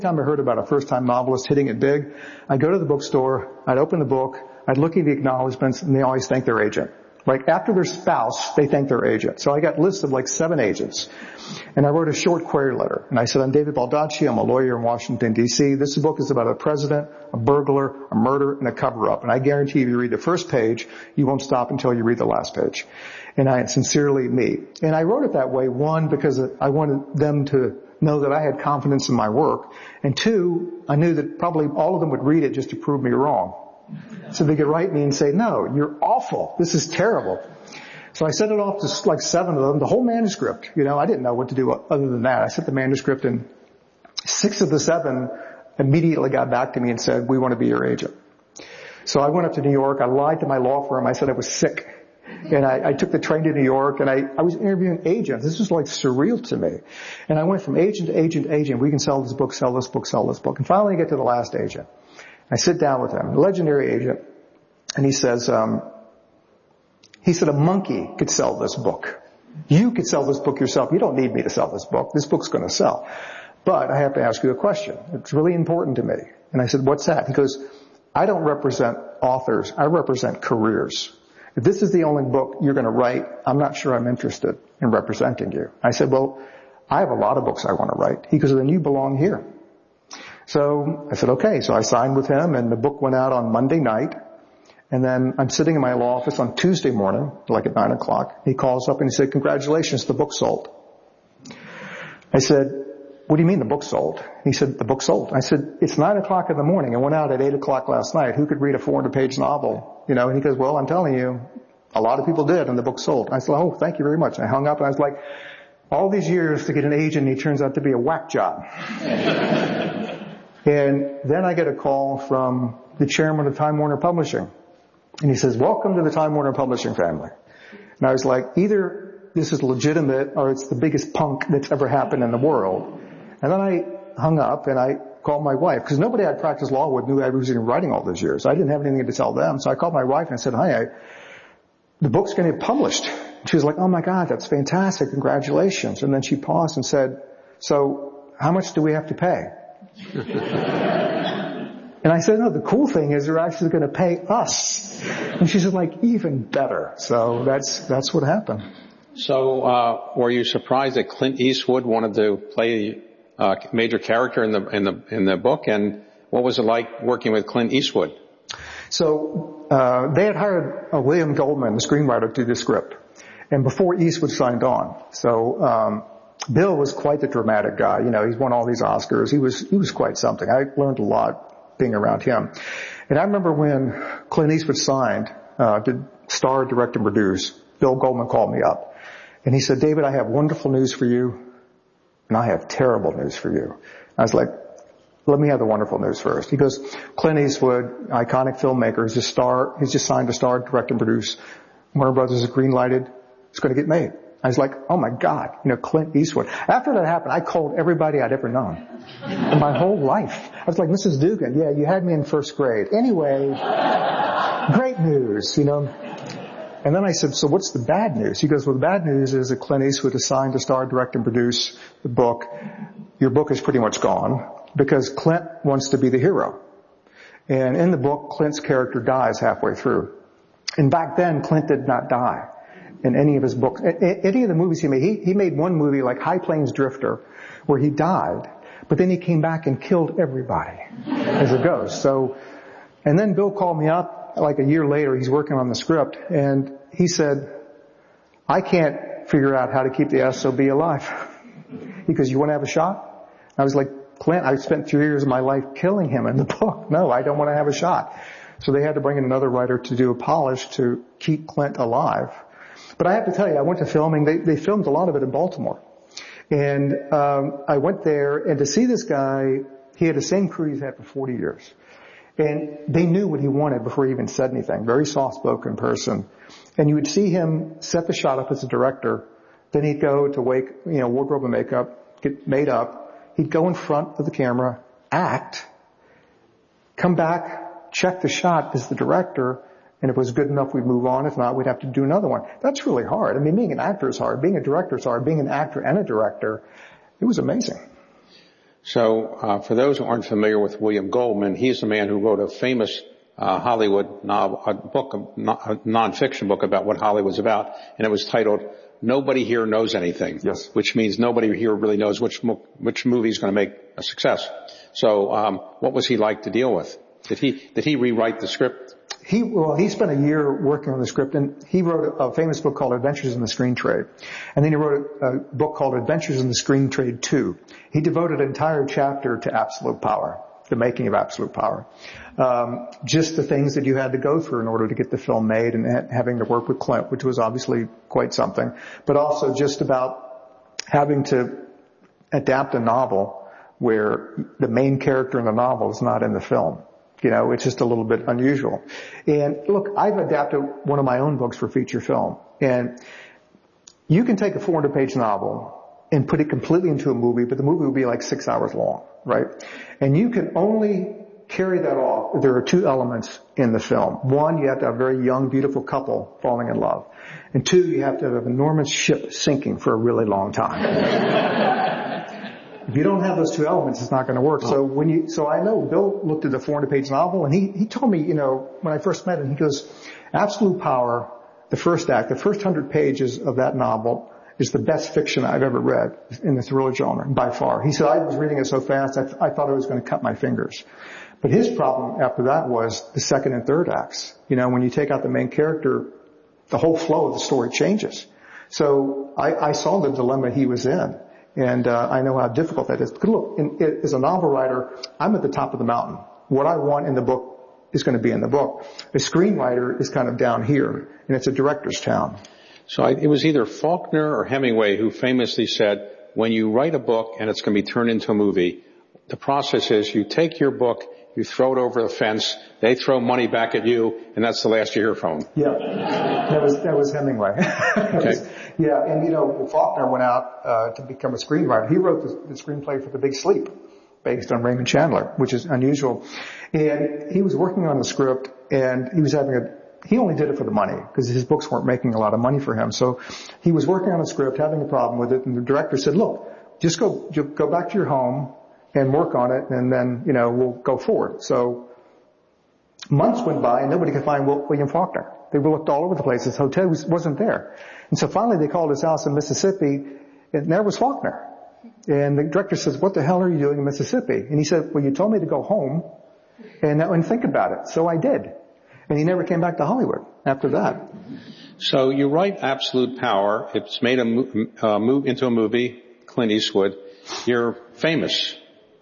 time I heard about a first-time novelist hitting it big, I'd go to the bookstore, I'd open the book, I'd look at the acknowledgments, and they always thank their agent. Like after their spouse, they thank their agent. So I got lists of like 7 agents. And I wrote a short query letter. And I said, I'm David Baldacci. I'm a lawyer in Washington, D.C. This book is about a president, a burglar, a murder, and a cover-up. And I guarantee if you read the first page, you won't stop until you read the last page. And I sincerely me. And I wrote it that way, one, because I wanted them to know that I had confidence in my work. And two, I knew that probably all of them would read it just to prove me wrong. So they could write me and say, no, you're awful. This is terrible. So I sent it off to like 7 of them, the whole manuscript. I didn't know what to do other than that. I sent the manuscript and 6 of the 7 immediately got back to me and said, we want to be your agent. So I went up to New York. I lied to my law firm. I said I was sick. And I took the train to New York and I was interviewing agents. This was like surreal to me. And I went from agent to agent to agent. We can sell this book, sell this book, sell this book. And finally I get to the last agent. I sit down with him, a legendary agent, and he says, a monkey could sell this book. You could sell this book yourself. You don't need me to sell this book. This book's going to sell. But I have to ask you a question. It's really important to me. And I said, what's that? He goes, I don't represent authors. I represent careers. If this is the only book you're going to write, I'm not sure I'm interested in representing you. I said, well, I have a lot of books I want to write. He goes, then you belong here. So I said, okay. So I signed with him and the book went out on Monday night. And then I'm sitting in my law office on Tuesday morning, like at 9 o'clock. He calls up and he said, congratulations, the book sold. I said, what do you mean the book sold? He said, the book sold. I said, it's 9 o'clock in the morning. It went out at 8 o'clock last night. Who could read a 400-page novel? And he goes, well, I'm telling you, a lot of people did and the book sold. I said, oh, thank you very much. And I hung up and I was like, all these years to get an agent, he turns out to be a whack job. And then I get a call from the chairman of Time Warner Publishing. And he says, welcome to the Time Warner Publishing family. And I was like, either this is legitimate or it's the biggest punk that's ever happened in the world. And then I hung up and I called my wife, because nobody I'd practiced law with knew I was even writing all those years. I didn't have anything to tell them. So I called my wife and I said, hi, the book's going to get published. She was like, oh my God, that's fantastic. Congratulations. And then she paused and said, so how much do we have to pay? And I said, no, the cool thing is they're actually going to pay us. And she said, like, even better. So that's what happened. So, were you surprised that Clint Eastwood wanted to play a major character in the book? And what was it like working with Clint Eastwood? So, they had hired William Goldman, the screenwriter, to do the script. And before Eastwood signed on. So, Bill was quite the dramatic guy. He's won all these Oscars. He was quite something. I learned a lot being around him. And I remember when Clint Eastwood signed, to star, direct, and produce, Bill Goldman called me up. And he said, David, I have wonderful news for you, and I have terrible news for you. I was like, let me have the wonderful news first. He goes, Clint Eastwood, iconic filmmaker, he's just signed to star, direct, and produce. Warner Brothers has green-lighted. It's going to get made. I was like, oh my God, Clint Eastwood. After that happened, I called everybody I'd ever known in my whole life. I was like, Mrs. Dugan, yeah, you had me in first grade. Anyway, great news, And then I said, so what's the bad news? He goes, well, the bad news is that Clint Eastwood is signed to star, direct, and produce the book. Your book is pretty much gone because Clint wants to be the hero. And in the book, Clint's character dies halfway through. And back then, Clint did not die in any of his books. Any of the movies he made. He made one movie like High Plains Drifter where he died, but then he came back and killed everybody as a ghost. And then Bill called me up like a year later. He's working on the script and he said, I can't figure out how to keep the SOB alive. He goes, you want to have a shot? I was like, Clint, I spent 3 years of my life killing him in the book. No, I don't want to have a shot. So they had to bring in another writer to do a polish to keep Clint alive. But I have to tell you, I went to filming. They filmed a lot of it in Baltimore. And I went there, and to see this guy, he had the same crew he's had for 40 years. And they knew what he wanted before he even said anything. Very soft-spoken person. And you would see him set the shot up as a director. Then he'd go to wardrobe and makeup, get made up. He'd go in front of the camera, act, come back, check the shot as the director, and if it was good enough, we'd move on. If not, we'd have to do another one. That's really hard. I mean, being an actor is hard. Being a director is hard. Being an actor and a director, it was amazing. So, for those who aren't familiar with William Goldman, he's the man who wrote a famous Hollywood novel, a nonfiction book about what Hollywood's about, and it was titled "Nobody Here Knows Anything." Yes. Which means nobody here really knows which movie is going to make a success. So, what was he like to deal with? Did he rewrite the script? He spent a year working on the script, and he wrote a famous book called Adventures in the Screen Trade. And then he wrote a book called Adventures in the Screen Trade 2. He devoted an entire chapter to Absolute Power, the making of Absolute Power. Just the things that you had to go through in order to get the film made, and having to work with Clint, which was obviously quite something. But also just about having to adapt a novel where the main character in the novel is not in the film. You know, it's just a little bit unusual. And look, I've adapted one of my own books for feature film. And you can take a 400-page novel and put it completely into a movie, but the movie will be like 6 hours long, right? And you can only carry that off. There are two elements in the film. One, you have to have a very young, beautiful couple falling in love. And two, you have to have an enormous ship sinking for a really long time. If you don't have those two elements, it's not going to work. So I know Bill looked at the 400-page novel, and he told me, you know, when I first met him, he goes, Absolute Power, the first act, the first 100 pages of that novel is the best fiction I've ever read in the thriller genre, by far. He said, I was reading it so fast, I thought I was going to cut my fingers. But his problem after that was the second and third acts. You know, when you take out the main character, the whole flow of the story changes. So I saw the dilemma he was in. And I know how difficult that is. Because look, as a novel writer, I'm at the top of the mountain. What I want in the book is going to be in the book. A screenwriter is kind of down here, and it's a director's town. So it was either Faulkner or Hemingway who famously said, when you write a book and it's going to be turned into a movie, the process is you take your book, you throw it over the fence, they throw money back at you, and that's the last you hear from them. Yeah, that was Hemingway. Okay. Yeah, and you know, Faulkner went out to become a screenwriter. He wrote the screenplay for The Big Sleep, based on Raymond Chandler, which is unusual. And he was working on the script, and he only did it for the money, because his books weren't making a lot of money for him. So he was working on a script, having a problem with it, and the director said, look, just go back to your home and work on it, and then, you know, we'll go forward. So months went by, and nobody could find William Faulkner. They looked all over the place. His hotel wasn't there. And so finally they called his house in Mississippi, and there was Faulkner. And the director says, what the hell are you doing in Mississippi? And he said, well, you told me to go home and think about it. So I did. And he never came back to Hollywood after that. So you write Absolute Power. It's made move into a movie, Clint Eastwood. You're famous.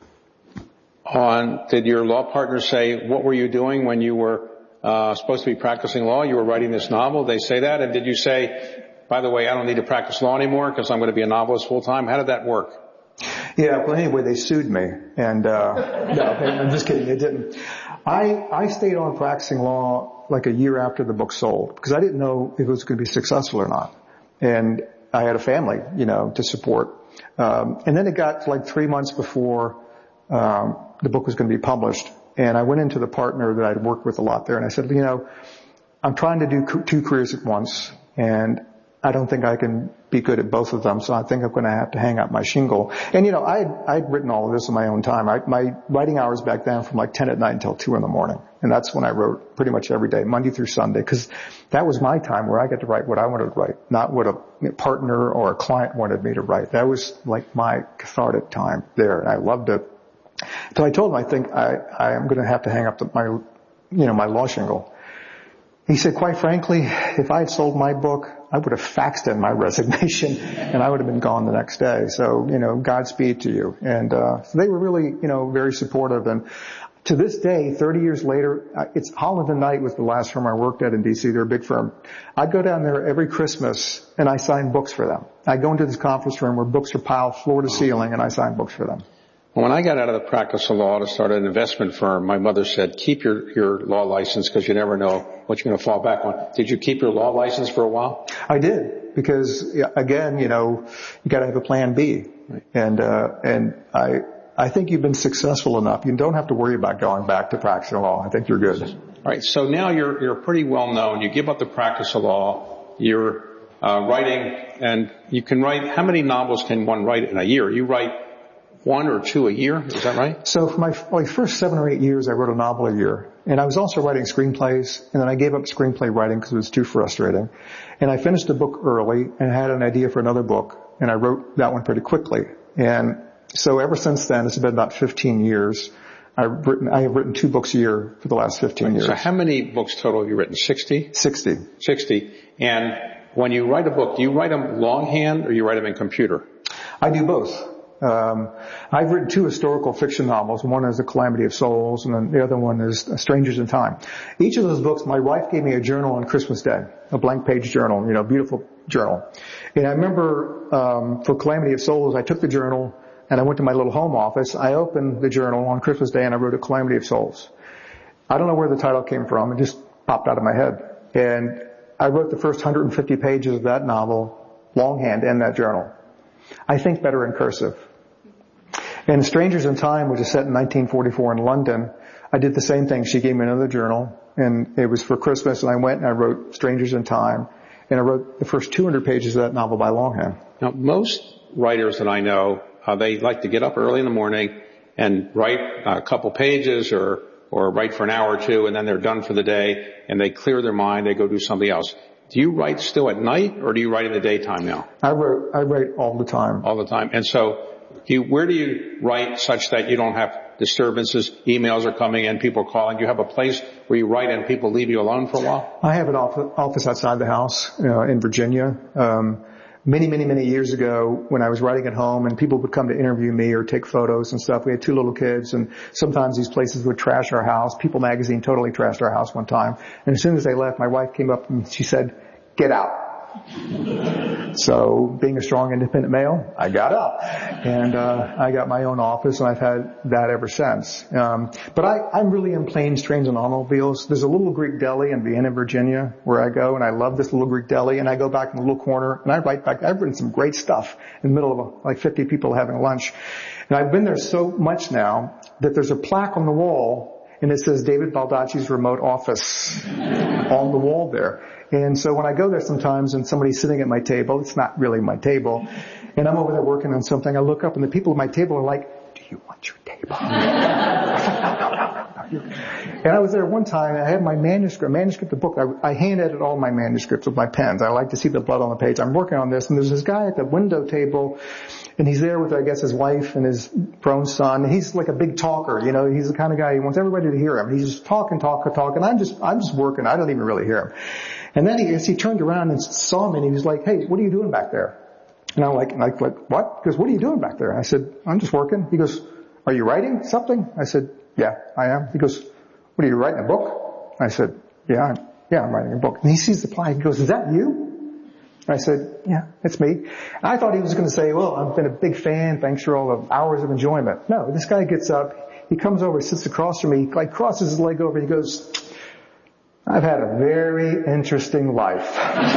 Did your law partner say, what were you doing when you were supposed to be practicing law? You were writing this novel. They say that. And did you say, by the way, I don't need to practice law anymore because I'm going to be a novelist full time? How did that work? Yeah, well, anyway, they sued me. And, no, I'm just kidding. They didn't. I stayed on practicing law like a year after the book sold because I didn't know if it was going to be successful or not. And I had a family, you know, to support. And then it got to like 3 months before, the book was going to be published. And I went into the partner that I'd worked with a lot there, and I said, you know, I'm trying to do two careers at once, and I don't think I can be good at both of them, so I think I'm going to have to hang up my shingle. And, you know, I'd written all of this in my own time. My writing hours back then from like 10 at night until 2 in the morning. And that's when I wrote pretty much every day, Monday through Sunday, because that was my time where I got to write what I wanted to write, not what a partner or a client wanted me to write. That was like my cathartic time there, and I loved it. So I told him, I think I am going to have to hang up my law shingle. He said, quite frankly, if I had sold my book, I would have faxed in my resignation and I would have been gone the next day. So, you know, Godspeed to you. And, so they were really, you know, very supportive. And to this day, 30 years later, Holland and Knight was the last firm I worked at in DC. They're a big firm. I'd go down there every Christmas and I sign books for them. I'd go into this conference room where books are piled floor to ceiling and I sign books for them. When I got out of the practice of law to start an investment firm, my mother said, keep your law license because you never know what you're going to fall back on. Did you keep your law license for a while? I did, because again, you know, you got to have a plan B. Right. And I think you've been successful enough. You don't have to worry about going back to practicing law. I think you're good. All right. So now you're pretty well known. You give up the practice of law. You're writing, and you can write. How many novels can one write in a year? You write 1 or 2 a year. Is that right? So for my first 7 or 8 years, I wrote a novel a year. And I was also writing screenplays, and then I gave up screenplay writing because it was too frustrating. And I finished a book early and had an idea for another book, and I wrote that one pretty quickly. And so ever since then, it's been about 15 years. I have written 2 books a year for the last 15 years. So how many books total have you written? 60? 60. 60. And when you write a book, do you write them longhand or you write them in computer? I do both. I've written 2 historical fiction novels. One is The Calamity of Souls, and then the other one is Strangers in Time. Each of those books, my wife gave me a journal on Christmas Day, a blank page journal, beautiful journal. And I remember for Calamity of Souls, I took the journal and I went to my little home office. I opened the journal on Christmas Day and I wrote A Calamity of Souls. I don't know where the title came from. It just popped out of my head. And I wrote the first 150 pages of that novel longhand in that journal. I think better in cursive. And Strangers in Time, which is set in 1944 in London, I did the same thing. She gave me another journal, and it was for Christmas, and I went and I wrote Strangers in Time, and I wrote the first 200 pages of that novel by longhand. Now, most writers that I know, they like to get up early in the morning and write a couple pages or write for an hour or 2, and then they're done for the day, and they clear their mind, they go do something else. Do you write still at night, or do you write in the daytime now? I write all the time. All the time. And so, where do you write such that you don't have disturbances, emails are coming in, people are calling? Do you have a place where you write and people leave you alone for a while? I have an office outside the house, in Virginia. Many years ago, when I was writing at home and people would come to interview me or take photos and stuff, we had 2 little kids, and sometimes these places would trash our house. People magazine totally trashed our house one time. And as soon as they left, my wife came up and she said, "Get out." So, being a strong, independent male, I got up. And I got my own office, and I've had that ever since. But I'm really in planes, trains, and automobiles. There's a little Greek deli in Vienna, Virginia, where I go, and I love this little Greek deli, and I go back in the little corner, and I write back. I've written some great stuff in the middle of 50 people having lunch. And I've been there so much now that there's a plaque on the wall, and it says David Baldacci's remote office on the wall there. And so when I go there sometimes and somebody's sitting at my table, it's not really my table, and I'm over there working on something, I look up and the people at my table are like, "Do you want your table?" And I was there one time, and I had my manuscript of book. I hand edit all my manuscripts with my pens. I like to see the blood on the page. I'm working on this, and there's this guy at the window table, and he's there with, I guess, his wife and his grown son. And he's like a big talker, He's the kind of guy, he wants everybody to hear him. He's just talking, and I'm just working. I don't even really hear him. And then he turned around and saw me, and he was like, "Hey, what are you doing back there?" And I'm like, "What?" He goes, "What are you doing back there?" I said, "I'm just working." He goes, "Are you writing something?" I said, "Yeah, I am." He goes, "What, are you writing a book?" I said, "Yeah, I'm writing a book." And he sees the plaque. He goes, "Is that you?" I said, "Yeah, it's me." And I thought he was going to say, "Well, I've been a big fan. Thanks for all the hours of enjoyment." No, this guy gets up. He comes over, sits across from me, crosses his leg over, and he goes, "I've had a very interesting life."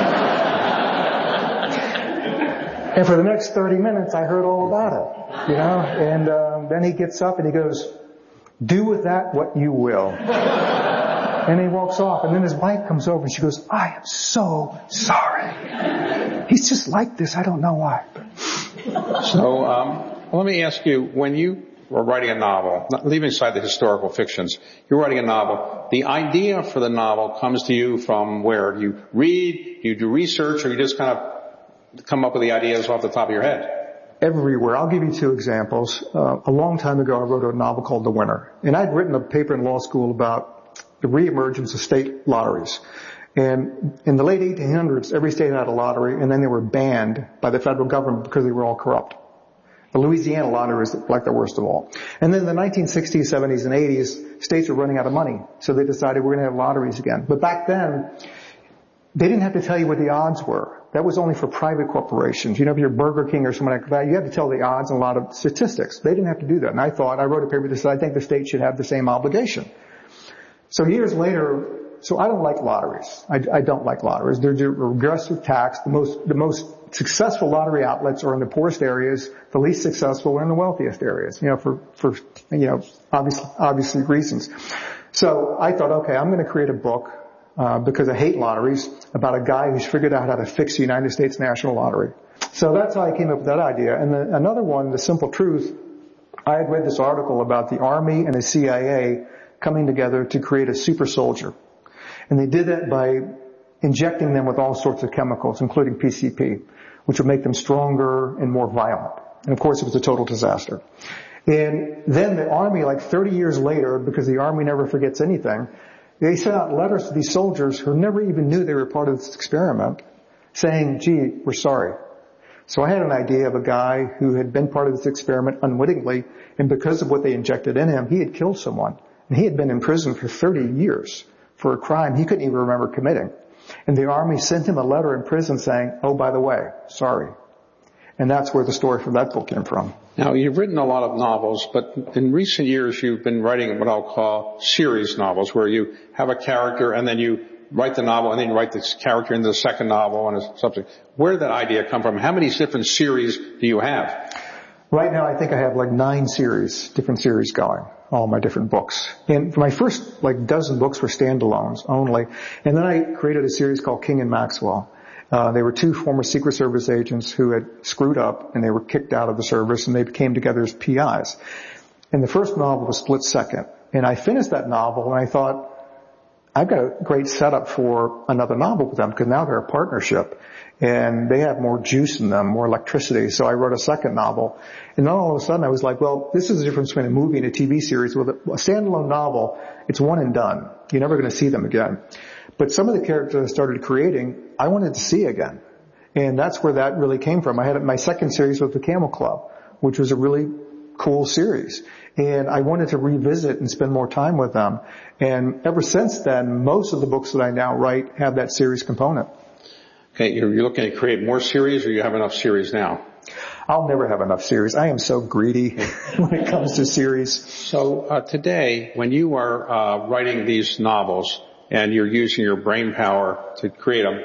And for the next 30 minutes, I heard all about it, And then he gets up and he goes, "Do with that what you will." And he walks off. And then his wife comes over and she goes, "I am so sorry. He's just like this. I don't know why." So let me ask you, when you were writing a novel, leaving aside the historical fictions, you're writing a novel. The idea for the novel comes to you from where? Do you read, do you do research, or you just kind of come up with the ideas off the top of your head? Everywhere. I'll give you 2 examples. A long time ago, I wrote a novel called The Winner. And I'd written a paper in law school about the reemergence of state lotteries. And in the late 1800s, every state had a lottery, and then they were banned by the federal government because they were all corrupt. The Louisiana lottery was like the worst of all. And then in the 1960s, 70s, and 80s, states were running out of money. So they decided we're going to have lotteries again. But back then, they didn't have to tell you what the odds were. That was only for private corporations. If you're Burger King or something like that, you had to tell the odds and a lot of statistics. They didn't have to do that. And I wrote a paper that said, I think the state should have the same obligation. So years later, I don't like lotteries. I don't like lotteries. They're regressive tax. The most successful lottery outlets are in the poorest areas. The least successful are in the wealthiest areas, for obviously reasons. So I thought, okay, I'm going to create a book, because I hate lotteries, about a guy who's figured out how to fix the United States National Lottery. So that's how I came up with that idea. And another one, The Simple Truth, I had read this article about the Army and the CIA coming together to create a super soldier. And they did that by injecting them with all sorts of chemicals, including PCP, which would make them stronger and more violent. And of course, it was a total disaster. And then the Army, like 30 years later, because the Army never forgets anything, they sent out letters to these soldiers who never even knew they were part of this experiment, saying, gee, we're sorry. So I had an idea of a guy who had been part of this experiment unwittingly, and because of what they injected in him, he had killed someone. And he had been in prison for 30 years for a crime he couldn't even remember committing. And the Army sent him a letter in prison saying, oh, by the way, sorry. And that's where the story for that book came from. Now, you've written a lot of novels, but in recent years you've been writing what I'll call series novels, where you have a character and then you write the novel and then you write this character into the second novel and a subject. Where did that idea come from? How many different series do you have? Right now I think I have like 9 different series going, all my different books. And my first like dozen books were standalones only. And then I created a series called King and Maxwell. They were 2 former Secret Service agents who had screwed up and they were kicked out of the service and they came together as PIs. And the first novel was Split Second. And I finished that novel and I thought, I've got a great setup for another novel with them because now they're a partnership and they have more juice in them, more electricity. So I wrote a second novel. And then all of a sudden I was like, well, this is the difference between a movie and a TV series. With a standalone novel, it's one and done. You're never going to see them again. But some of the characters I started creating, I wanted to see again. And that's where that really came from. I had my second series with the Camel Club, which was a really cool series. And I wanted to revisit and spend more time with them. And ever since then, most of the books that I now write have that series component. Okay, you're looking to create more series, or you have enough series now? I'll never have enough series. I am so greedy when it comes to series. So today, when you are writing these novels and you're using your brain power to create them,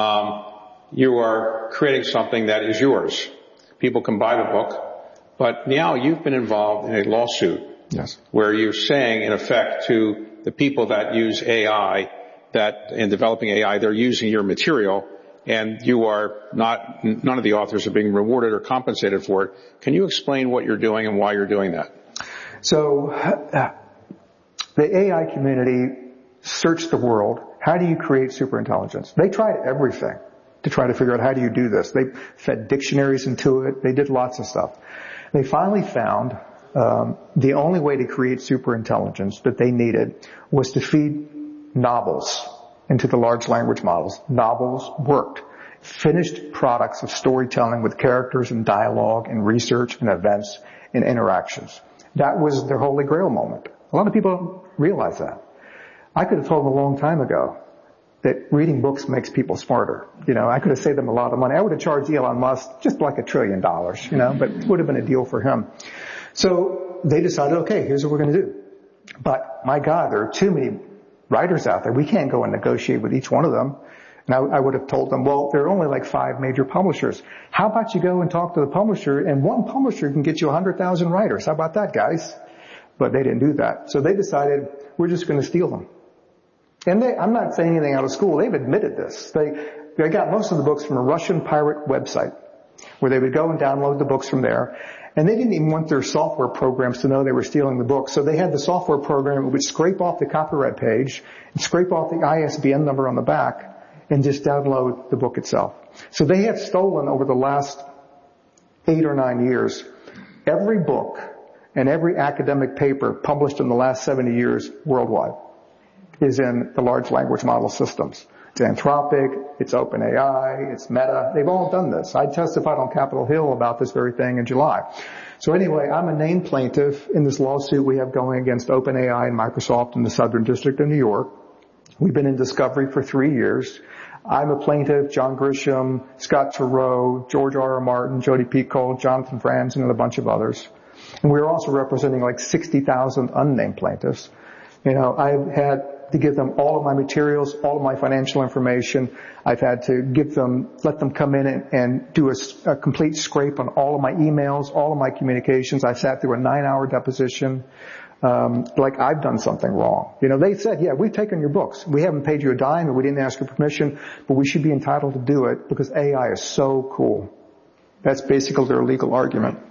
you are creating something that is yours. People can buy the book, but now you've been involved in a lawsuit. Yes. Where you're saying, in effect, to the people that use AI, that in developing AI, they're using your material, and you are not, none of the authors are being rewarded or compensated for it. Can you explain what you're doing and why you're doing that? So, the AI community searched the world. How do you create superintelligence? They tried everything to try to figure out how do you do this. They fed dictionaries into it. They did lots of stuff. They finally found the only way to create superintelligence that they needed was to feed novels into the large language models. Novels worked. Finished products of storytelling with characters and dialogue and research and events and interactions. That was their holy grail moment. A lot of people don't realize that. I could have told them a long time ago that reading books makes people smarter. You know, I could have saved them a lot of money. I would have charged Elon Musk just like $1 trillion, you know, but it would have been a deal for him. So they decided, okay, here's what we're going to do. But my God, there are too many writers out there. We can't go and negotiate with each one of them. And I would have told them, well, there are only like 5 major publishers. How about you go and talk to the publisher, and one publisher can get you 100,000 writers. How about that, guys? But they didn't do that. So they decided, we're just going to steal them. And I'm not saying anything out of school. They've admitted this. They got most of the books from a Russian pirate website where they would go and download the books from there. And they didn't even want their software programs to know they were stealing the books. So they had the software program that would scrape off the copyright page and scrape off the ISBN number on the back and just download the book itself. So they have stolen over the last 8 or 9 years every book and every academic paper published in the last 70 years worldwide is in the large language model systems. It's Anthropic, it's OpenAI, it's Meta. They've all done this. I testified on Capitol Hill about this very thing in July. So anyway, I'm a named plaintiff in this lawsuit we have going against OpenAI and Microsoft in the Southern District of New York. We've been in discovery for 3 years. I'm a plaintiff, John Grisham, Scott Turow, George R.R. Martin, Jodi Picoult, Jonathan Franzen, and a bunch of others. And we're also representing like 60,000 unnamed plaintiffs. You know, I've had to give them all of my materials, all of my financial information. I've had to let them come in and do a complete scrape on all of my emails, all of my communications. I sat through a 9-hour deposition. Like I've done something wrong. You know, they said, yeah, we've taken your books. We haven't paid you a dime and we didn't ask your permission, but we should be entitled to do it because AI is so cool. That's basically their legal argument.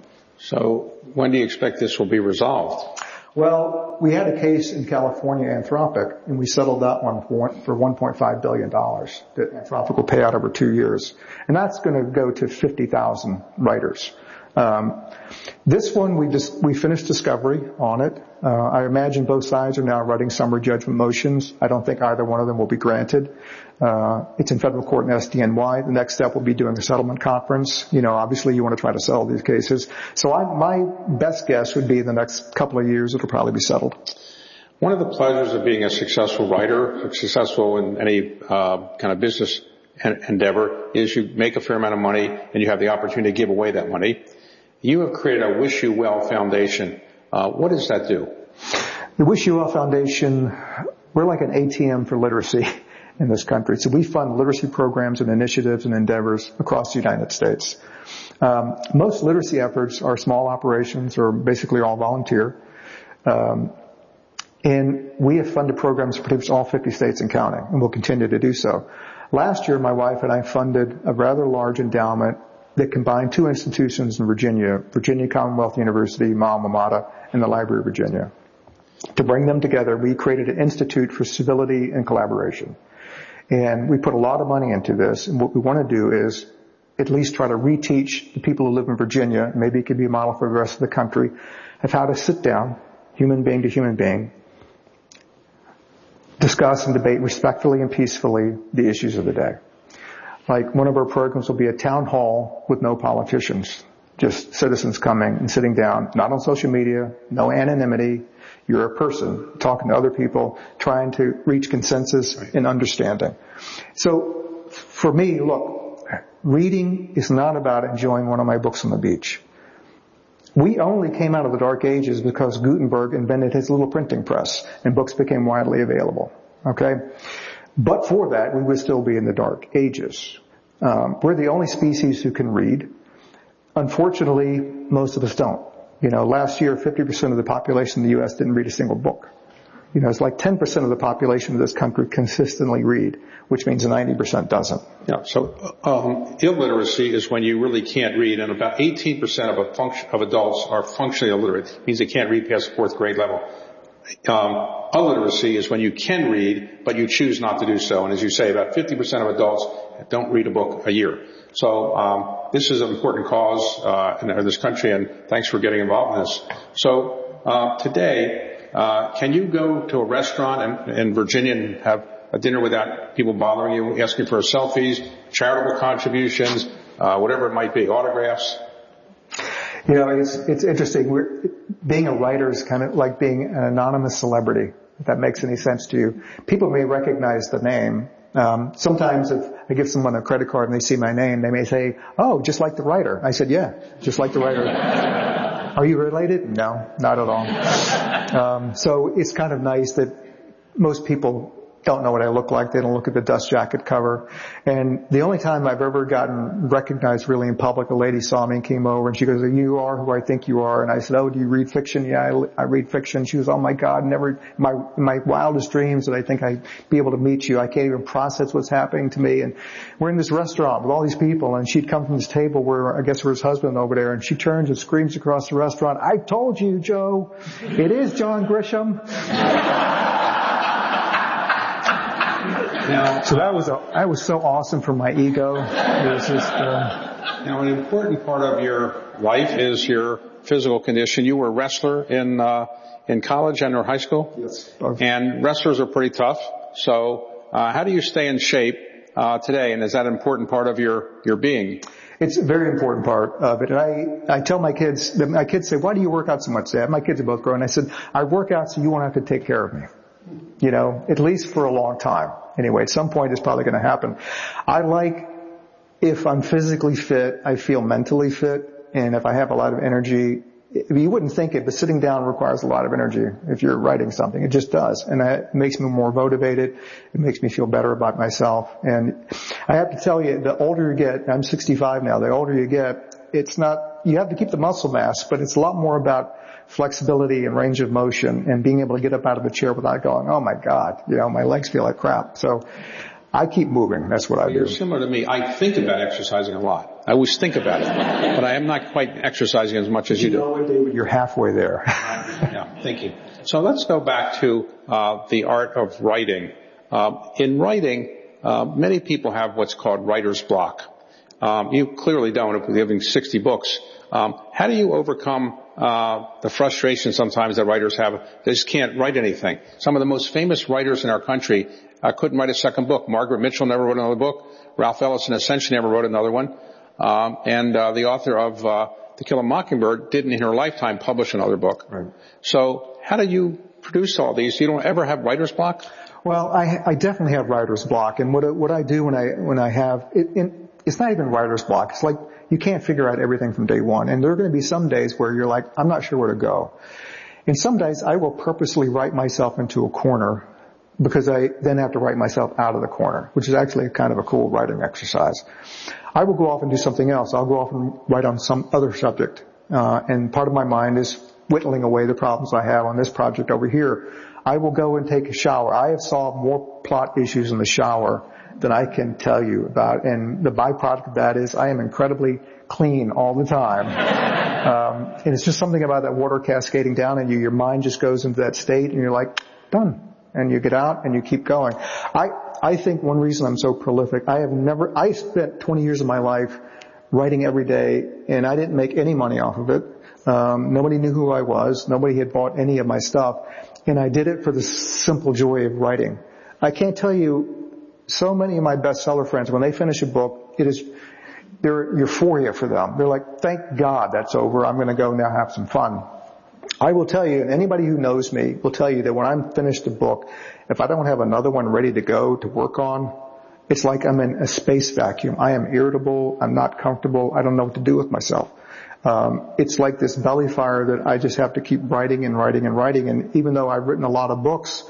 So when do you expect this will be resolved? Well, we had a case in California, Anthropic, and we settled that one for $1.5 billion that Anthropic will pay out over 2 years. And that's going to go to 50,000 writers. This one, we finished discovery on it. I imagine both sides are now writing summary judgment motions. I don't think either one of them will be granted. It's in federal court in SDNY. The next step will be doing a settlement conference. Obviously you want to try to settle these cases. So my best guess would be in the next couple of years it'll probably be settled. One of the pleasures of being a successful writer, successful in any kind of business endeavor, is you make a fair amount of money and you have the opportunity to give away that money. You have created a Wish You Well Foundation. What does that do? The Wish You Well Foundation, we're like an ATM for literacy in this country. So we fund literacy programs and initiatives and endeavors across the United States. Most literacy efforts are small operations or basically all volunteer. And we have funded programs for pretty much all 50 states and counting, and we'll continue to do so. Last year, my wife and I funded a rather large endowment that combined two institutions in Virginia Commonwealth University, my alma mater, and the Library of Virginia. To bring them together, we created an Institute for Civility and Collaboration. And we put a lot of money into this, and what we want to do is at least try to reteach the people who live in Virginia, maybe it could be a model for the rest of the country, of how to sit down, human being to human being, discuss and debate respectfully and peacefully the issues of the day. Like one of our programs will be a town hall with no politicians, just citizens coming and sitting down, not on social media, no anonymity. You're a person talking to other people, trying to reach consensus and understanding. So for me, look, reading is not about enjoying one of my books on the beach. We only came out of the Dark Ages because Gutenberg invented his little printing press and books became widely available. Okay? But for that, we would still be in the Dark Ages. We're the only species who can read. Unfortunately, most of us don't. Last year, 50% of the population in the U.S. didn't read a single book. It's like 10% of the population of this country consistently read, which means 90% doesn't. Yeah, so illiteracy is when you really can't read, and about 18% of adults are functionally illiterate. It means they can't read past the fourth grade level. Illiteracy is when you can read, but you choose not to do so. And as you say, about 50% of adults don't read a book a year. So this is an important cause in this country, and thanks for getting involved in this. So today, can you go to a restaurant in Virginia and have a dinner without people bothering you, asking for selfies, charitable contributions, whatever it might be, autographs? It's interesting. Being a writer is kind of like being an anonymous celebrity, if that makes any sense to you. People may recognize the name. Sometimes if I give someone a credit card and they see my name, they may say, "Oh, just like the writer." I said, "Yeah, just like the writer." Are you related? No, not at all. So it's kind of nice that most people don't know what I look like. They don't look at the Dust Jacket cover. And the only time I've ever gotten recognized really in public, a lady saw me and came over and she goes, "You are who I think you are." And I said, "Oh, do you read fiction?" "Yeah, I read fiction." She goes, "Oh my God, never, my wildest dreams that I think I'd be able to meet you. I can't even process what's happening to me." And we're in this restaurant with all these people, and she'd come from this table where I guess her husband over there, and she turns and screams across the restaurant, "I told you, Joe, it is John Grisham." So that was so awesome for my ego. It was just, Now, an important part of your life is your physical condition. You were a wrestler in college and or high school? Yes. And wrestlers are pretty tough. So, how do you stay in shape, today? And is that an important part of your being? It's a very important part of it. And I tell my kids say, "Why do you work out so much, Dad?" My kids are both grown. I said, "I work out so you won't have to take care of me. At least for a long time. Anyway, at some point it's probably going to happen." If I'm physically fit, I feel mentally fit, and if I have a lot of energy, you wouldn't think it, but sitting down requires a lot of energy if you're writing something. It just does. And it makes me more motivated. It makes me feel better about myself. And I have to tell you, the older you get, I'm 65 now, the older you get, you have to keep the muscle mass, but it's a lot more about flexibility and range of motion and being able to get up out of the chair without going, "Oh my God, my legs feel like crap." So I keep moving. That's what I do. You're similar to me. I think about exercising a lot. I always think about it, but I am not quite exercising as much as you do. You know what, David? You're halfway there. Yeah, thank you. So let's go back to the art of writing. In writing, many people have what's called writer's block. You clearly don't, if you're giving 60 books. How do you overcome the frustration sometimes that writers have? They just can't write anything. Some of the most famous writers in our country couldn't write a second book. Margaret Mitchell never wrote another book. Ralph Ellison essentially never wrote another one. And the author of To Kill a Mockingbird didn't in her lifetime publish another book. Right. So how do you produce all these? You don't ever have writer's block? Well, I definitely have writer's block, and what I do when I have it's not even writer's block. It's like you can't figure out everything from day one, and there are going to be some days where you're like, I'm not sure where to go. And some days I will purposely write myself into a corner because I then have to write myself out of the corner, which is actually kind of a cool writing exercise. I will go off and do something else. I'll go off and write on some other subject, and part of my mind is whittling away the problems I have on this project over here. I will go and take a shower. I have solved more plot issues in the shower than I can tell you about, and the byproduct of that is I am incredibly clean all the time. And it's just something about that water cascading down on you. Your mind just goes into that state, and you're like, done. And you get out and you keep going. I think one reason I'm so prolific, I spent 20 years of my life writing every day, and I didn't make any money off of it. Nobody knew who I was. Nobody had bought any of my stuff. And I did it for the simple joy of writing. I can't tell you, so many of my bestseller friends, when they finish a book, they're euphoria for them. They're like, thank God that's over. I'm going to go now have some fun. I will tell you, and anybody who knows me will tell you that when I'm finished a book, if I don't have another one ready to go to work on, it's like I'm in a space vacuum. I am irritable. I'm not comfortable. I don't know what to do with myself. It's like this belly fire that I just have to keep writing and writing and writing. And even though I've written a lot of books,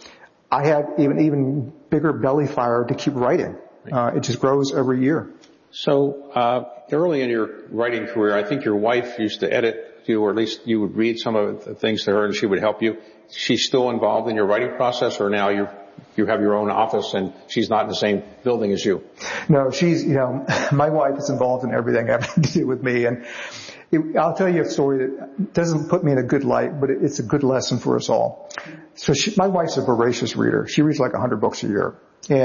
I have even bigger belly fire to keep writing. It just grows every year. So, early in your writing career, I think your wife used to edit you, or at least you would read some of the things to her and she would help you. She's still involved in your writing process, or now you have your own office and she's not in the same building as you? No, my wife is involved in everything having to do with me. And I'll tell you a story that doesn't put me in a good light, but it's a good lesson for us all. So my wife's a voracious reader. She reads like 100 books a year.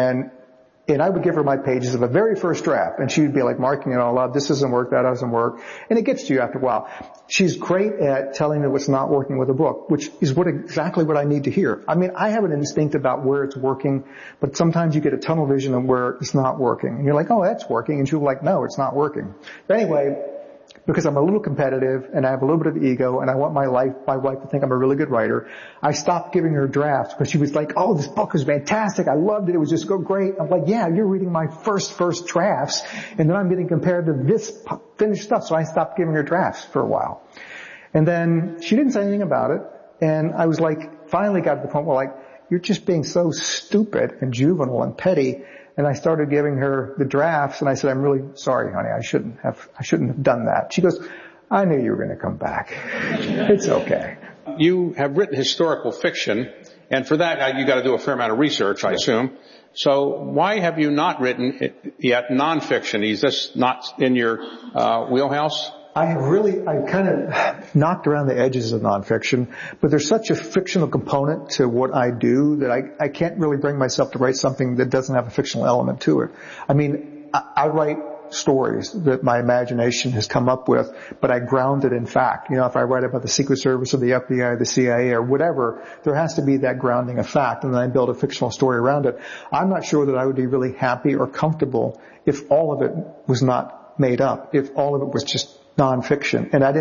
And I would give her my pages of a very first draft, and she would be like marking it all up. This doesn't work, that doesn't work. And it gets to you after a while. She's great at telling me what's not working with a book, which is exactly what I need to hear. I mean, I have an instinct about where it's working, but sometimes you get a tunnel vision of where it's not working. And you're like, oh, that's working. And she'll be like, no, it's not working. But anyway, because I'm a little competitive and I have a little bit of ego and I want my wife to think I'm a really good writer, I stopped giving her drafts because she was like, oh, this book was fantastic. I loved it. It was just so great. I'm like, yeah, you're reading my first drafts and then I'm getting compared to this finished stuff. So I stopped giving her drafts for a while. And then she didn't say anything about it. And I was like, finally got to the point where like, you're just being so stupid and juvenile and petty. And I started giving her the drafts, and I said, I'm really sorry, honey. I shouldn't have done that. She goes, I knew you were going to come back. It's okay. You have written historical fiction, and for that you got to do a fair amount of research, I assume. So why have you not written yet nonfiction? Is this not in your wheelhouse? I kind of knocked around the edges of nonfiction, but there's such a fictional component to what I do that I can't really bring myself to write something that doesn't have a fictional element to it. I mean, I write stories that my imagination has come up with, but I ground it in fact. You know, if I write about the Secret Service or the FBI or the CIA or whatever, there has to be that grounding of fact, and then I build a fictional story around it. I'm not sure that I would be really happy or comfortable if all of it was not made up, if all of it was just nonfiction, and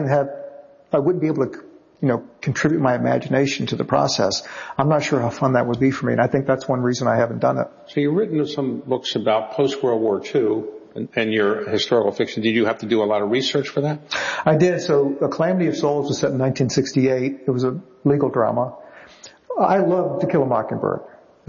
I wouldn't be able to, contribute my imagination to the process. I'm not sure how fun that would be for me, and I think that's one reason I haven't done it. So you've written some books about post-World War II and your historical fiction. Did you have to do a lot of research for that? I did. So A Calamity of Souls was set in 1968. It was a legal drama. I loved To Kill a Mockingbird.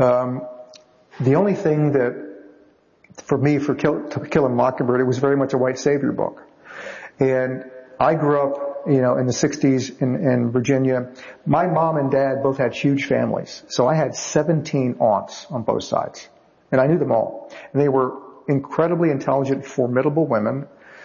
The only thing that, for me, To Kill a Mockingbird, it was very much a white savior book. And I grew up, in the 60s in Virginia. My mom and dad both had huge families. So I had 17 aunts on both sides. And I knew them all. And they were incredibly intelligent, formidable women.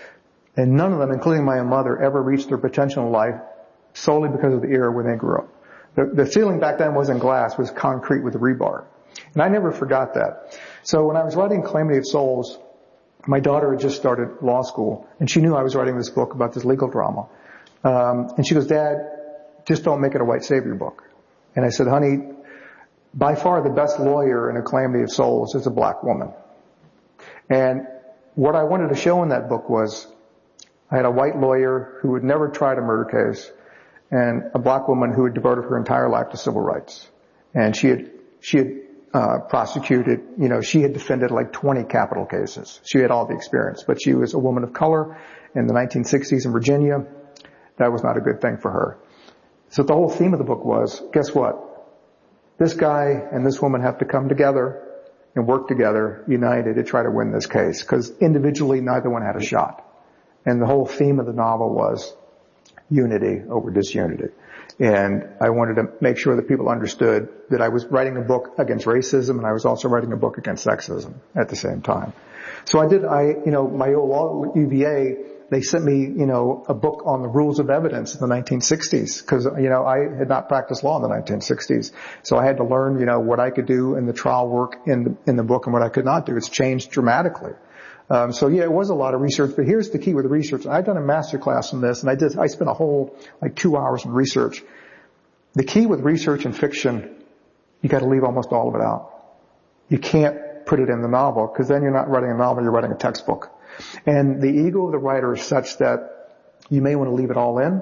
And none of them, including my own mother, ever reached their potential in life solely because of the era when they grew up. The ceiling back then wasn't glass, it was concrete with rebar. And I never forgot that. So when I was writing Calamity of Souls, my daughter had just started law school, and she knew I was writing this book about this legal drama. And she goes, Dad, just don't make it a white savior book. And I said, honey, by far the best lawyer in A Calamity of Souls is a black woman. And what I wanted to show in that book was I had a white lawyer who had never tried a murder case and a black woman who had devoted her entire life to civil rights. And she had prosecuted, she had defended like 20 capital cases. She had all the experience, but she was a woman of color in the 1960s in Virginia. That was not a good thing for her. So the whole theme of the book was, guess what? This guy and this woman have to come together and work together, united, to try to win this case, because individually neither one had a shot. And the whole theme of the novel was unity over disunity. And I wanted to make sure that people understood that I was writing a book against racism, and I was also writing a book against sexism at the same time. So my old law at UVA, they sent me, a book on the rules of evidence in the 1960s, because, I had not practiced law in the 1960s. So I had to learn, what I could do in the trial work in the book and what I could not do. It's changed dramatically. It was a lot of research, but here's the key with the research. I've done a master class on this, and I spent a whole, 2 hours on research. The key with research and fiction, you gotta leave almost all of it out. You can't put it in the novel, because then you're not writing a novel, you're writing a textbook. And the ego of the writer is such that you may want to leave it all in,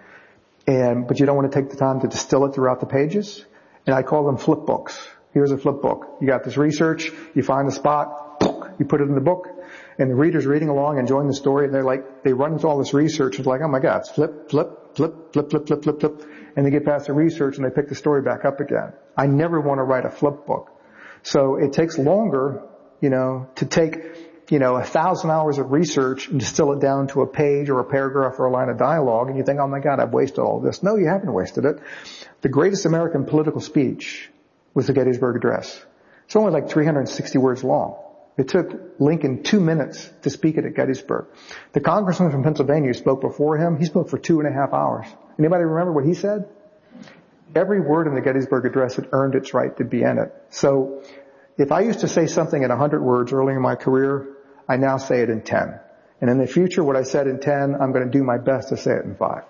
but you don't want to take the time to distill it throughout the pages. And I call them flip books. Here's a flip book. You got this research, you find the spot, you put it in the book, and the reader's reading along, enjoying the story, and they run into all this research, it's like, oh my God, it's flip, flip, flip, flip, flip, flip, flip, flip, and they get past the research and they pick the story back up again. I never want to write a flip book. So it takes longer, to take, 1,000 hours of research and distill it down to a page or a paragraph or a line of dialogue, and you think, oh my God, I've wasted all this. No, you haven't wasted it. The greatest American political speech was the Gettysburg Address. It's only like 360 words long. It took Lincoln 2 minutes to speak it at Gettysburg. The congressman from Pennsylvania who spoke before him, he spoke for 2.5 hours. Anybody remember what he said? Every word in the Gettysburg Address had earned its right to be in it. So if I used to say something in 100 words early in my career, I now say it in 10. And in the future, what I said in 10, I'm going to do my best to say it in 5.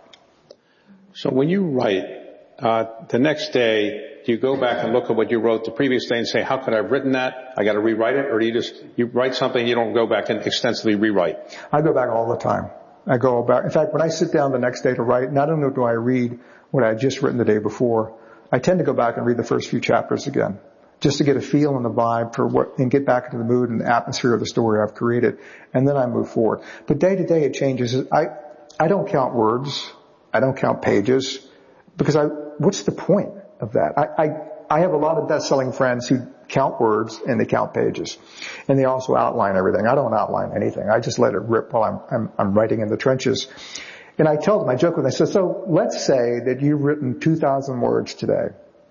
So when you write, the next day, do you go back and look at what you wrote the previous day and say, how could I have written that? I got to rewrite it? Or do you write something, you don't go back and extensively rewrite? I go back all the time. In fact, when I sit down the next day to write, not only do I read what I had just written the day before, I tend to go back and read the first few chapters again, just to get a feel and a vibe for and get back into the mood and the atmosphere of the story I've created. And then I move forward. But day to day it changes. I don't count words. I don't count pages, because what's the point of that? I have a lot of best-selling friends who count words and they count pages, and they also outline everything. I don't outline anything. I just let it rip while I'm writing in the trenches. And I tell them, I joke with them, I say, so let's say that you've written 2,000 words today,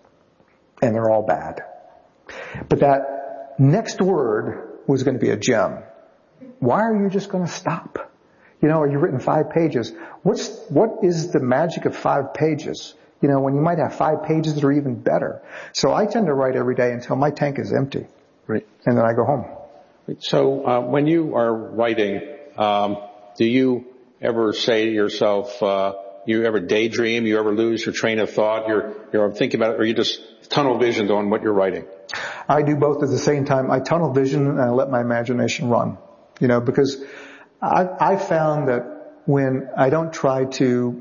and they're all bad. But that next word was going to be a gem. Why are you just going to stop? You've written 5 pages. What is the magic of 5 pages? When you might have 5 pages that are even better. So I tend to write every day until my tank is empty. Right. And then I go home. So, when you are writing, do you ever say to yourself, you ever daydream? You ever lose your train of thought? You're thinking about it, or you just tunnel visioned on what you're writing? I do both at the same time. I tunnel vision and I let my imagination run. Because I found that when I try to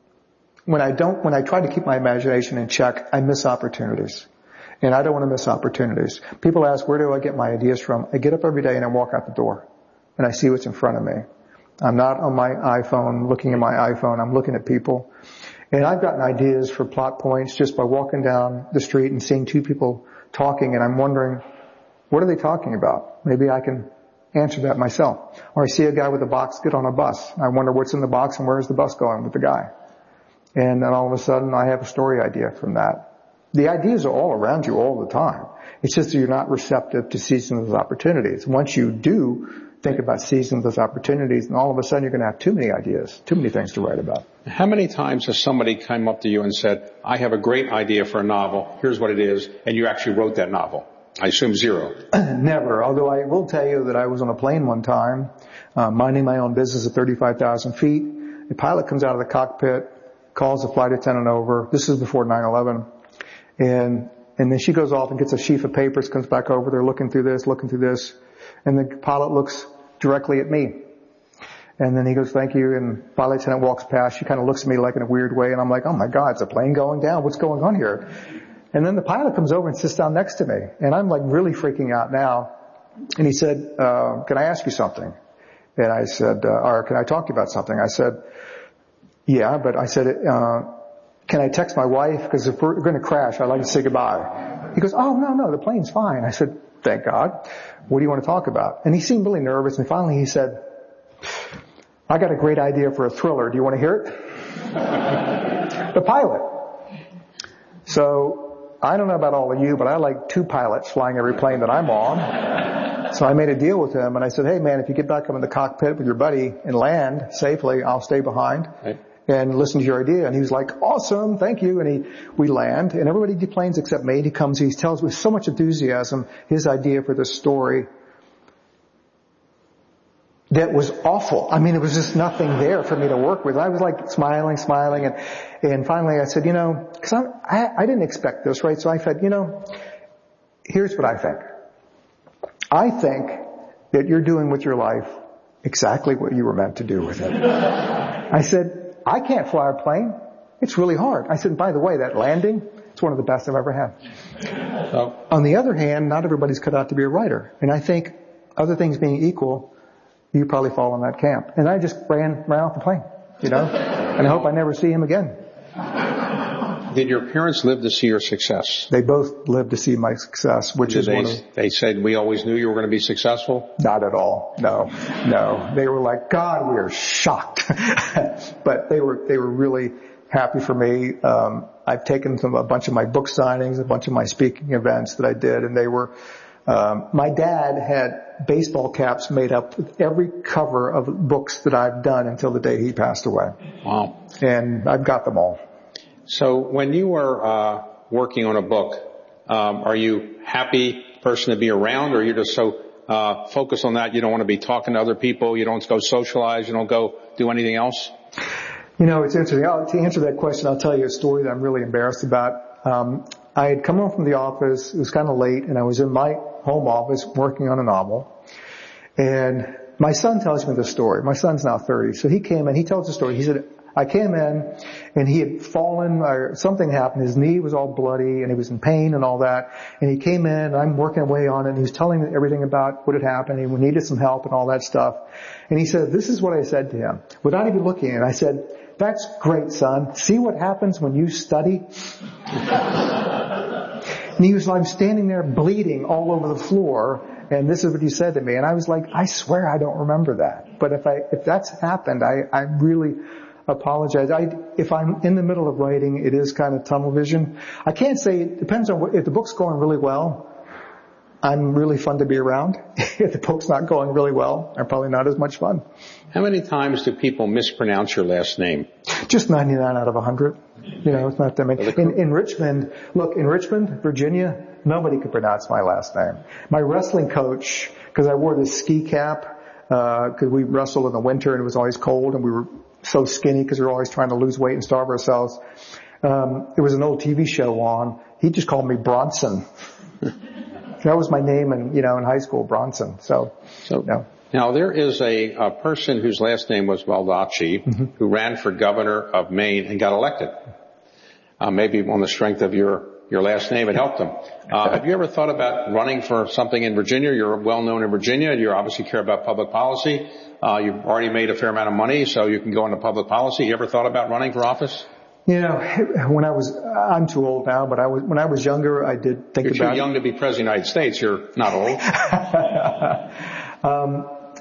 keep my imagination in check, I miss opportunities. And I don't want to miss opportunities. People ask, where do I get my ideas from? I get up every day and I walk out the door and I see what's in front of me. I'm not on my iPhone, looking at my iPhone. I'm looking at people. And I've gotten ideas for plot points just by walking down the street and seeing 2 people talking, and I'm wondering, what are they talking about? Maybe I can answer that myself. Or I see a guy with a box get on a bus. I wonder what's in the box and where's the bus going with the guy. And then all of a sudden I have a story idea from that. The ideas are all around you all the time. It's just that you're not receptive to seizing those opportunities. Once you do, think about seizing those opportunities, and all of a sudden you're going to have too many ideas, too many things to write about. How many times has somebody come up to you and said, I have a great idea for a novel, here's what it is, and you actually wrote that novel? I assume zero. Never, although I will tell you that I was on a plane one time, minding my own business at 35,000 feet. A pilot comes out of the cockpit, calls the flight attendant over. This is before 9/11. And then she goes off and gets a sheaf of papers, comes back over. They're looking through this. And the pilot looks directly at me. And then he goes, thank you. And the flight attendant walks past. She kind of looks at me like in a weird way. And I'm like, oh my God, it's a plane going down. What's going on here? And then the pilot comes over and sits down next to me. And I'm like really freaking out now. And he said, can I ask you something? And I said, or can I talk to you about something? I said, yeah, but I said, can I text my wife? Because if we're going to crash, I'd like to say goodbye. He goes, oh, no, the plane's fine. I said, thank God. What do you want to talk about? And he seemed really nervous. And finally he said, I got a great idea for a thriller. Do you want to hear it? The pilot. So I don't know about all of you, but I like 2 pilots flying every plane that I'm on. So I made a deal with him, and I said, hey man, if you get back up in the cockpit with your buddy and land safely, I'll stay behind and listen to your idea. And he was like, awesome, thank you. And we land, and everybody deplanes except me. And he comes, he tells with so much enthusiasm his idea for this story that was awful. I mean, it was just nothing there for me to work with. I was like smiling, and finally I said, because I didn't expect this, right? So I said, here's what I think. I think that you're doing with your life exactly what you were meant to do with it. I said, I can't fly a plane. It's really hard. I said, by the way, that landing, it's one of the best I've ever had. On the other hand, not everybody's cut out to be a writer. And I think, other things being equal, you probably fall in that camp. And I just ran off the plane, and I hope I never see him again. Did your parents live to see your success? They both lived to see my success, which is they said, we always knew you were going to be successful? Not at all. No. They were like, God, we are shocked. But they were really happy for me. I've taken a bunch of my book signings, a bunch of my speaking events that I did, and they were, my dad had baseball caps made up with every cover of books that I've done until the day he passed away. Wow. And I've got them all. So when you are working on a book, are you happy person to be around, or you're just so focused on that you don't want to be talking to other people, you don't go socialize, you don't go do anything else? It's interesting. To answer that question, I'll tell you a story that I'm really embarrassed about. I had come home from the office, it was kind of late, and I was in my home office working on a novel. And my son tells me the story. My son's now 30, so he came in, he tells the story. He said, I came in and he had fallen or something happened. His knee was all bloody and he was in pain and all that. And he came in and I'm working away on it and he was telling me everything about what had happened. He needed some help and all that stuff. And he said, this is what I said to him without even looking at it. I said, that's great, son. See what happens when you study? And he was like, I'm standing there bleeding all over the floor. And this is what he said to me. And I was like, I swear I don't remember that. But if that's happened, I really apologize. If I'm in the middle of writing, it is kind of tunnel vision. I can't say, it depends on if the book's going really well, I'm really fun to be around. If the book's not going really well, I'm probably not as much fun. How many times do people mispronounce your last name? Just 99 out of 100. It's not that many. In Richmond, Virginia, nobody could pronounce my last name. My wrestling coach, because I wore this ski cap, because we wrestled in the winter and it was always cold and we were so skinny because we were always trying to lose weight and starve ourselves. There was an old TV show on. He just called me Bronson. That was my name in high school, Bronson. So Now there is a person whose last name was Baldacci, who ran for governor of Maine and got elected. Maybe on the strength of your last name, it helped him. Have you ever thought about running for something in Virginia? You're well known in Virginia. You obviously care about public policy. You've already made a fair amount of money, so you can go into public policy. You ever thought about running for office? I'm too old now, but when I was younger, I did think about it. You're too young to be president of the United States. You're not old.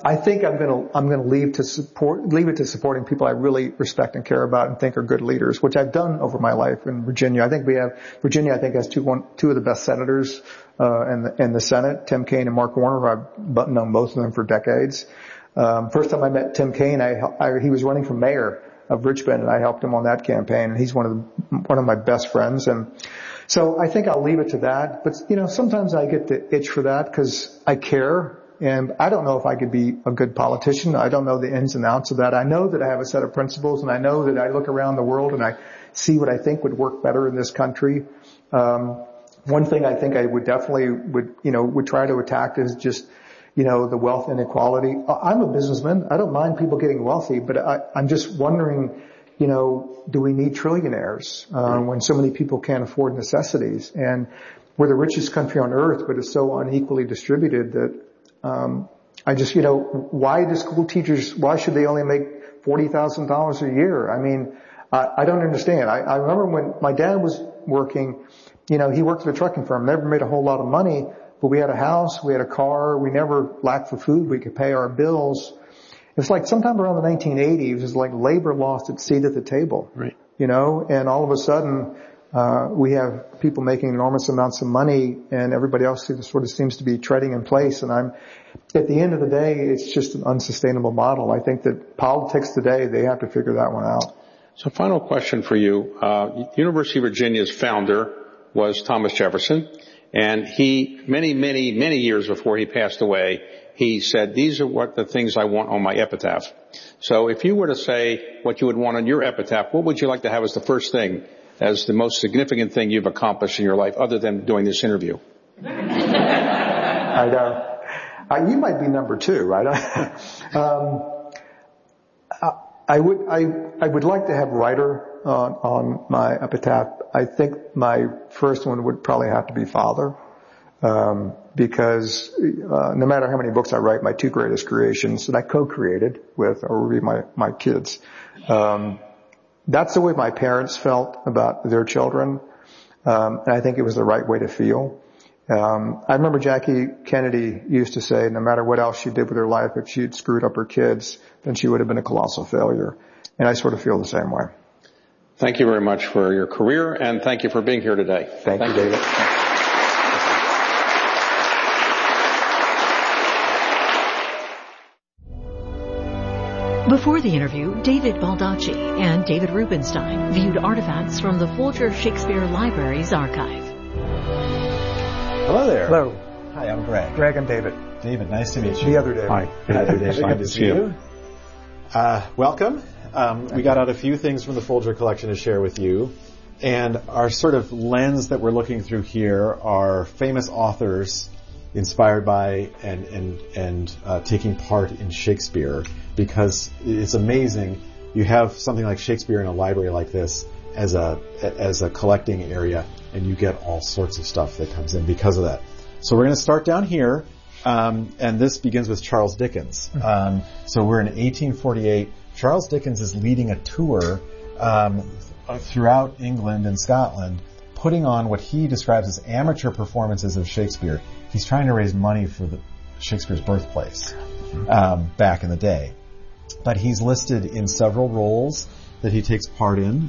I think I'm gonna leave it to supporting people I really respect and care about and think are good leaders, which I've done over my life in Virginia. Virginia has two of the best senators, in the Senate, Tim Kaine and Mark Warner. I've known both of them for decades. First time I met Tim Kaine, he was running for mayor of Richmond, and I helped him on that campaign, and he's one of my best friends. And so I think I'll leave it to that. But, sometimes I get the itch for that because I care, and I don't know if I could be a good politician. I don't know the ins and outs of that. I know that I have a set of principles, and I know that I look around the world and I see what I think would work better in this country. One thing I think I would definitely would try to attack is just, the wealth inequality. I'm a businessman. I don't mind people getting wealthy, but I'm just wondering, do we need trillionaires, when so many people can't afford necessities? And we're the richest country on earth, but it's so unequally distributed that, I just, why should they only make $40,000 a year? I mean, I don't understand. I remember when my dad was working, he worked at a trucking firm, never made a whole lot of money, but we had a house, we had a car, we never lacked for food, we could pay our bills. It's like sometime around the 1980s, it's like labor lost its seat at the table. Right. And all of a sudden, we have people making enormous amounts of money and everybody else sort of seems to be treading in place. And at the end of the day, it's just an unsustainable model. I think that politics today, they have to figure that one out. So final question for you. University of Virginia's founder was Thomas Jefferson, and he, many, many, many years before he passed away, he said, these are what the things I want on my epitaph. So if you were to say what you would want on your epitaph, what would you like to have as the first thing, as the most significant thing you've accomplished in your life other than doing this interview? I know. You might be number two, right? I would like to have writer on my epitaph. I think my first one would probably have to be father, because no matter how many books I write, my two greatest creations that I co-created with will be my kids. That's the way my parents felt about their children, and I think it was the right way to feel. I remember Jackie Kennedy used to say, no matter what else she did with her life, if she had screwed up her kids, then she would have been a colossal failure. And I sort of feel the same way. Thank you very much for your career, and thank you for being here today. Thank you, David. Before the interview, David Baldacci and David Rubenstein viewed artifacts from the Folger Shakespeare Library's archive. Hello there. Hello. Hi, I'm Greg. Greg and David. David, nice to meet you. The other David. Hi. Good to see you. Welcome. We got out a few things from the Folger collection to share with you. And our sort of lens that we're looking through here are famous authors inspired by and taking part in Shakespeare, because it's amazing. You have something like Shakespeare in a library like this as a collecting area, and you get all sorts of stuff that comes in because of that. So we're going to start down here, and this begins with Charles Dickens. So we're in 1848. Charles Dickens is leading a tour throughout England and Scotland, putting on what he describes as amateur performances of Shakespeare. He's trying to raise money for Shakespeare's birthplace back in the day. But he's listed in several roles that he takes part in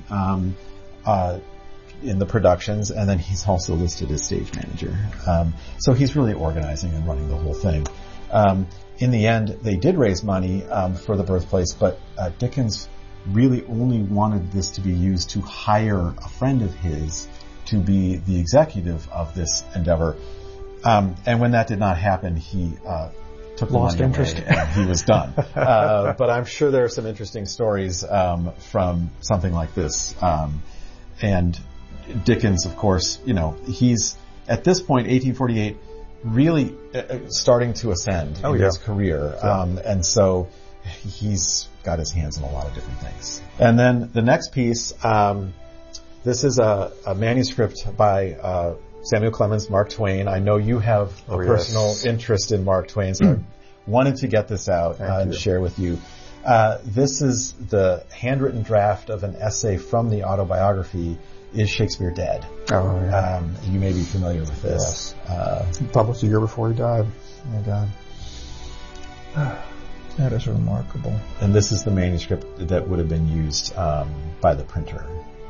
the productions, and then he's also listed as stage manager. So he's really organizing and running the whole thing. In the end, they did raise money for the birthplace, but Dickens really only wanted this to be used to hire a friend of his to be the executive of this endeavor. And when that did not happen, he took lost interest and he was done. But I'm sure there are some interesting stories from something like this. And Dickens, of course, he's at this point, 1848, really starting to ascend in his career. And so he's got his hands in a lot of different things. And then the next piece, this is a manuscript by Samuel Clemens, Mark Twain. I know you have a personal interest in Mark Twain, so I wanted to get this out and share with you. This is the handwritten draft of an essay from the autobiography, Is Shakespeare Dead? Oh, yeah. You may be familiar with this. Yes. Published a year before he died. Oh, my God. That is remarkable. And this is the manuscript that would have been used by the printer.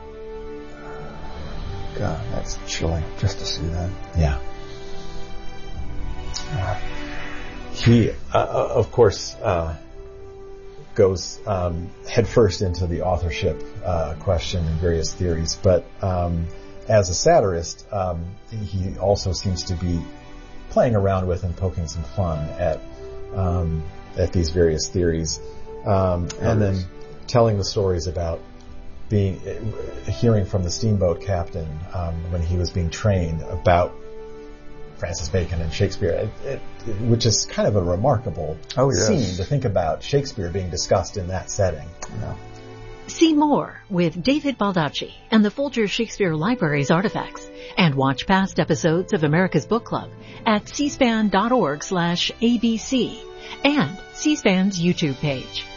God, that's chilling just to see that. Yeah. He, of course, goes headfirst into the authorship question and various theories, but as a satirist, he also seems to be playing around with and poking some fun at these various theories, and then telling the stories about hearing from the steamboat captain when he was being trained about Francis Bacon and Shakespeare, which is kind of a remarkable scene to think about Shakespeare being discussed in that setting. Yeah. See more with David Baldacci and the Folger Shakespeare Library's artifacts, and watch past episodes of America's Book Club at cspan.org/ABC and C-SPAN's YouTube page.